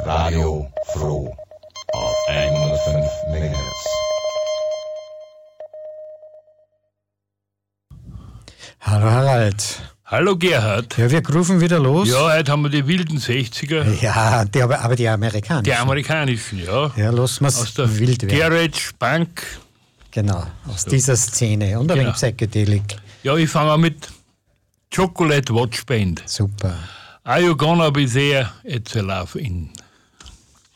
Radio Froh auf 105 MHz. Hallo Harald. Hallo Gerhard. Ja, wir rufen wieder los. Ja, heute haben wir die wilden 60er. Ja, aber die amerikanischen. Die amerikanischen, ja. Ja, lassen wir Aus der es wild werden. Garage, Punk. Genau, aus dieser Szene und ein wenig Psychedelic. Ja, ich fange an mit Chocolate Watch Band. Super. Are you gonna be there at the love in?